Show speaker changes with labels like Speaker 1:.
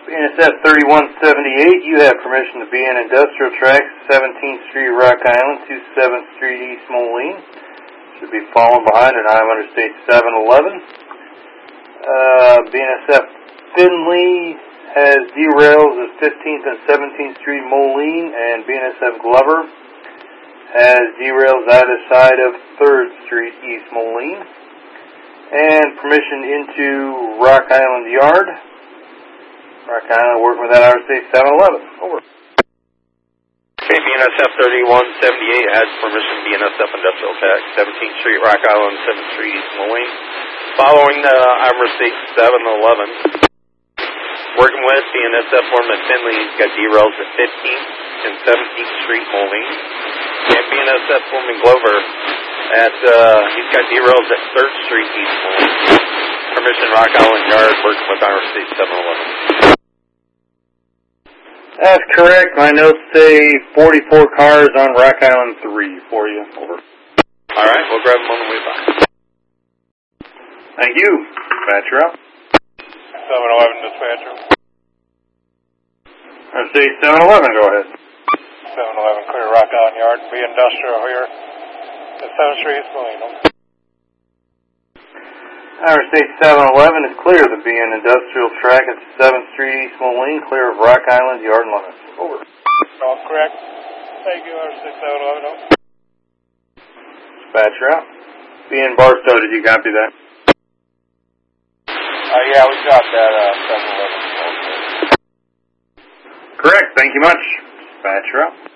Speaker 1: BNSF 3178, you have permission to be in industrial tracks, 17th Street, Rock Island, to 7th Street, East Moline. Should be following behind an I'm Interstate 711. BNSF Finley has derails at 15th and 17th Street, Moline, and BNSF Glover has derails either side of 3rd Street, East Moline. And permission into Rock Island Yard. Rock Island working with that Interstate 711. Over.
Speaker 2: Okay, BNSF 3178 has permission BNSF Industrial Tech, 17th Street, Rock Island, 7th Street, East Moline. Following the Interstate 711. Working with BNSF Foreman Finley, he's got derails at 15th and 17th Street, Moline. And BNSF Foreman Glover he's got derails at 3rd Street, East Moline. Permission Rock Island Yard, working with Interstate 711.
Speaker 1: That's correct. My notes say 44 cars on Rock Island 3 for you. Over.
Speaker 2: All right, we'll grab them on the way by.
Speaker 1: Thank you. Dispatcher out.
Speaker 3: 711 dispatcher.
Speaker 1: Interstate 711, go ahead.
Speaker 3: 711 clear Rock Island Yard. Be industrial here at 7th Street, East Moline.
Speaker 1: Interstate 711 is clear to be an industrial track at 7th Street, East Moline, clear of Rock Island Yard limits. Over.
Speaker 3: All correct. Thank you, Interstate 711.
Speaker 1: Dispatcher out. Be in Barstow, did you copy that?
Speaker 3: Yeah, we got that 711.
Speaker 1: Correct, thank you much. Dispatcher out.